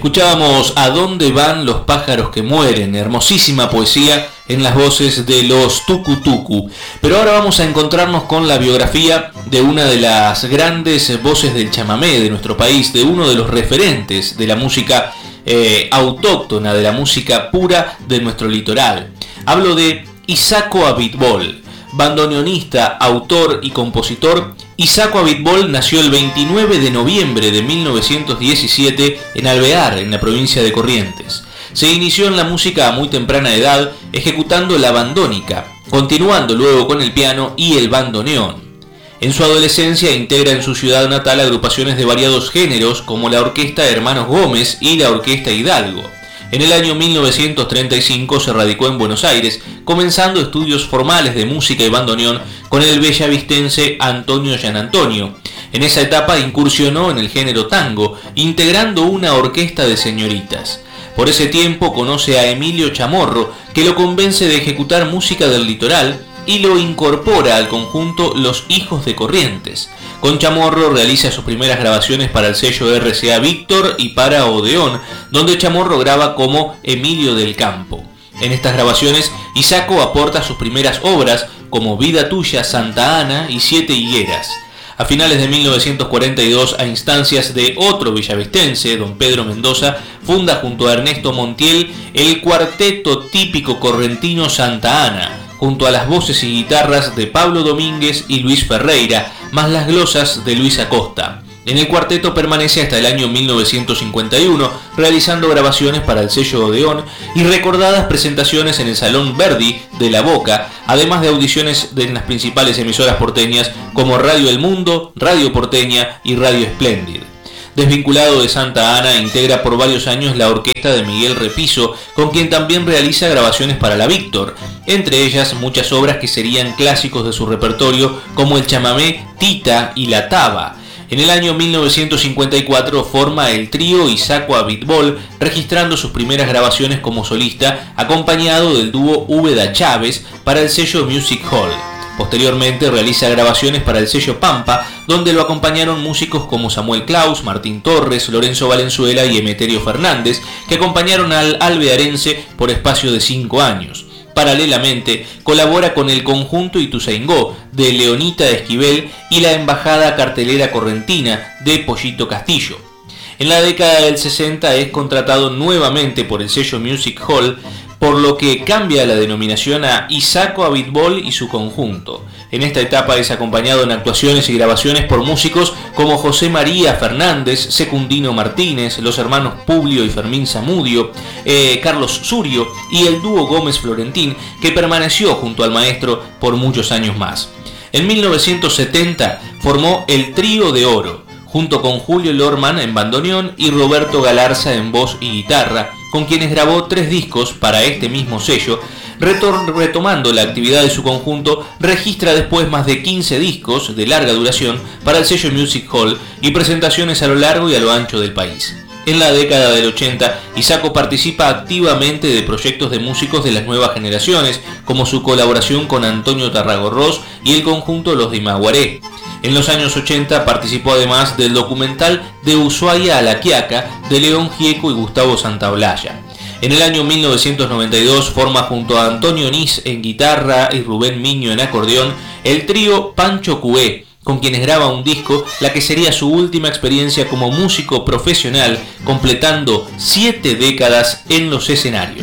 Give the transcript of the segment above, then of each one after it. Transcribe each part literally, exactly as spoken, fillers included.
Escuchábamos ¿A dónde van los pájaros que mueren? Hermosísima poesía en las voces de los Tucu Tucu. Pero ahora vamos a encontrarnos con la biografía de una de las grandes voces del chamamé de nuestro país, de uno de los referentes de la música eh, autóctona, de la música pura de nuestro litoral. Hablo de Isaco Abitbol. Bandoneonista, autor y compositor, Isaco Abitbol nació el veintinueve de noviembre de mil novecientos diecisiete en Alvear, en la provincia de Corrientes. Se inició en la música a muy temprana edad, ejecutando la bandónica, continuando luego con el piano y el bandoneón. En su adolescencia integra en su ciudad natal agrupaciones de variados géneros como la Orquesta Hermanos Gómez y la Orquesta Hidalgo. En el año mil novecientos treinta y cinco se radicó en Buenos Aires, comenzando estudios formales de música y bandoneón con el bellavistense Antonio Gianantonio. En esa etapa incursionó en el género tango, integrando una orquesta de señoritas. Por ese tiempo conoce a Emilio Chamorro, que lo convence de ejecutar música del litoral y lo incorpora al conjunto Los Hijos de Corrientes. Con Chamorro realiza sus primeras grabaciones para el sello R C A Víctor y para Odeón, donde Chamorro graba como Emilio del Campo. En estas grabaciones, Isaco aporta sus primeras obras como Vida Tuya, Santa Ana y Siete Higueras. A finales de mil novecientos cuarenta y dos, a instancias de otro villavistense, don Pedro Mendoza, funda junto a Ernesto Montiel el cuarteto típico correntino Santa Ana, junto a las voces y guitarras de Pablo Domínguez y Luis Ferreira, más las glosas de Luis Acosta. En el cuarteto permanece hasta el año mil novecientos cincuenta y uno, realizando grabaciones para el sello Odeón y recordadas presentaciones en el Salón Verdi de La Boca, además de audiciones en las principales emisoras porteñas como Radio El Mundo, Radio Porteña y Radio Espléndid. Desvinculado de Santa Ana, integra por varios años la orquesta de Miguel Repiso, con quien también realiza grabaciones para la Víctor, entre ellas muchas obras que serían clásicos de su repertorio, como el chamamé Tita y La Taba. En el año mil novecientos cincuenta y cuatro forma el trío Isaco Abitbol, registrando sus primeras grabaciones como solista, acompañado del dúo Úbeda Chávez para el sello Music Hall. Posteriormente realiza grabaciones para el sello Pampa, donde lo acompañaron músicos como Samuel Claus, Martín Torres, Lorenzo Valenzuela y Emeterio Fernández, que acompañaron al alvearense por espacio de cinco años. Paralelamente, colabora con el conjunto Ituzaingó de Leonita Esquivel y la Embajada Cartelera Correntina de Pollito Castillo. En la década del sesenta es contratado nuevamente por el sello Music Hall, por lo que cambia la denominación a Isaco Abitbol y su conjunto. En esta etapa es acompañado en actuaciones y grabaciones por músicos como José María Fernández, Secundino Martínez, los hermanos Publio y Fermín Zamudio, eh, Carlos Surio y el dúo Gómez Florentín, que permaneció junto al maestro por muchos años más. En mil novecientos setenta formó el Trío de Oro, junto con Julio Lorman en bandoneón y Roberto Galarza en voz y guitarra, con quienes grabó tres discos para este mismo sello. Retor- retomando la actividad de su conjunto, registra después más de quince discos de larga duración para el sello Music Hall y presentaciones a lo largo y a lo ancho del país. En la década del ochenta, Isaco participa activamente de proyectos de músicos de las nuevas generaciones, como su colaboración con Antonio Tarragorros y el conjunto Los de Maguaré. En los años ochenta participó además del documental De Ushuaia a La Quiaca de León Gieco y Gustavo Santaolalla. En el año mil novecientos noventa y dos forma junto a Antonio Nis en guitarra y Rubén Miño en acordeón el trío Pancho Cué, con quienes graba un disco, la que sería su última experiencia como músico profesional, completando siete décadas en los escenarios.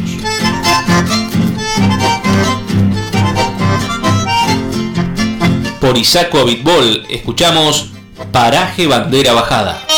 Por Isaco Abitbol escuchamos Paraje Bandera Bajada.